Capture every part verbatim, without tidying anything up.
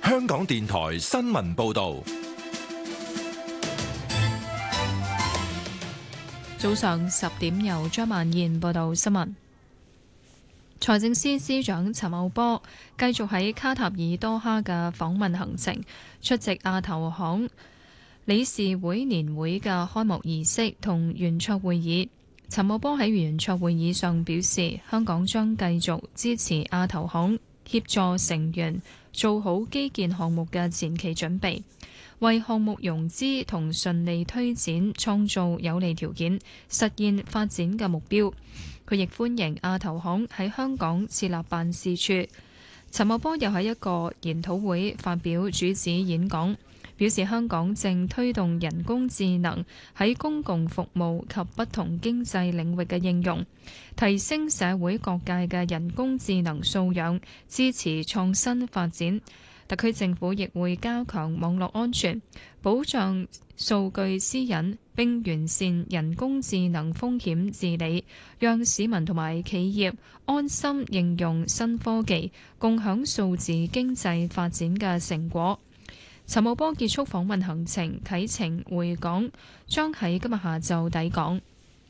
香港電台新聞報道。 早上十點，由張曼燕報道新聞。財政司司長陳茂波繼續喺卡塔爾多哈嘅訪問行程，出席亞投行理事會年會嘅開幕儀式同圓桌會議。陳茂波喺圓桌會議上表示，香港將繼續支持亞投行協助成員做好基建項目嘅前期準備，為項目融資同順利推展創造有利條件，實現發展嘅目標。佢亦歡迎亞投行喺香港設立辦事處。陳茂波又喺一個研討會發表主旨演講，表示香港正推動人工智能喺公共服務及不同經濟領域嘅應用，提升社會各界嘅人工智能素養，支持創新發展。特區政府亦會加強網絡安全，保障數據私隱，並完善人工智能風險治理，讓市民同埋企業安心應用新科技，共享數字經濟發展嘅成果。陳茂波結束訪問行程，啟程回港，將喺今日下晝抵港。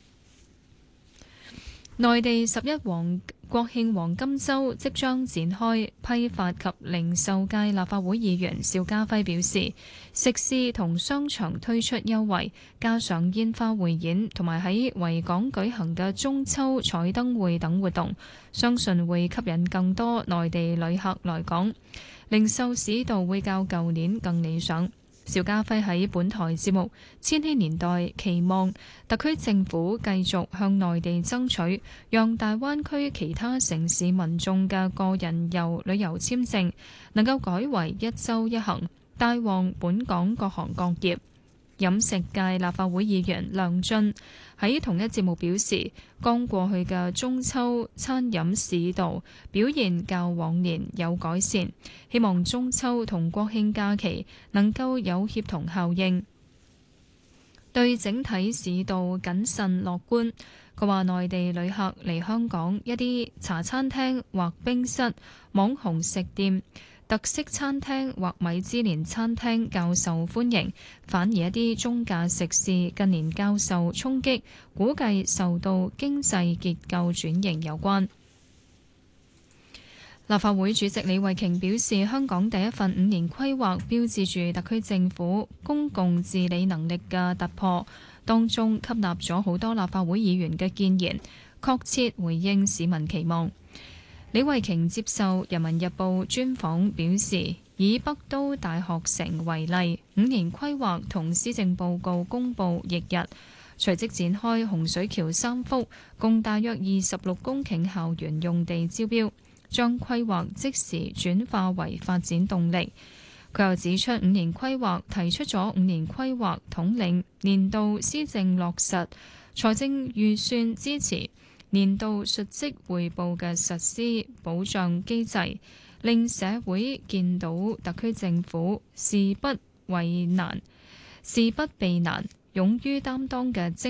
內地十一黃國慶黃金週即將展開，批發及零售界立法會議員邵家輝表示，食肆同商場推出優惠，加上煙花匯演同埋喺維港舉行嘅中秋彩燈會等活動，相信會吸引更多內地旅客來港，零售市道會較舊年更理想。邵家輝喺本台節目《千禧年代》期望特區政府繼續向內地爭取，讓大灣區其他城市民眾嘅個人遊旅遊簽證能夠改為一週一行，帶旺本港各行各業。飲食界立法會議員梁進喺同一節目表示，剛過去嘅中秋餐飲市道表現較往年有改善，希望中秋同國慶假期能夠有協同效應，對整體市道謹慎樂觀。佢話內地旅客嚟香港，一啲茶餐廳或冰室、網紅食店、特色餐廳或米芝蓮餐廳較受歡迎，反而一啲中價食肆近年較受衝擊，估計受到經濟結構轉型有關。立法會主席李慧瓊表示，香港第一份五年規劃標誌住特區政府公共治理能力嘅突破，當中吸納咗好多立法會議員嘅建言，確切回應市民期望。李慧瓊接受《人民日報》專訪表示，以北都大學城為例，五年規劃同施政報告公佈翌日，隨即展開洪水橋三幅，共大約二十六公頃校園用地招標，將規劃即時轉化為發展動力。佢又指出，五年規劃提出咗五年規劃統領年度施政落實，財政預算支持年度述職匯報嘅實施保障機制，令社會見到特區政府事不為難、事不避難、勇於擔當嘅精